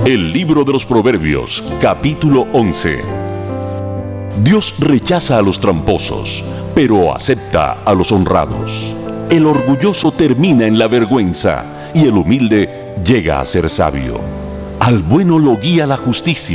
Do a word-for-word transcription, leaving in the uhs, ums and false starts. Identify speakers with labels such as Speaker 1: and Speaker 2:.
Speaker 1: El libro de los Proverbios, capítulo once. Dios rechaza a los tramposos, pero acepta a los honrados. El orgulloso termina en la vergüenza y el humilde llega a ser sabio. Al bueno lo guía la justicia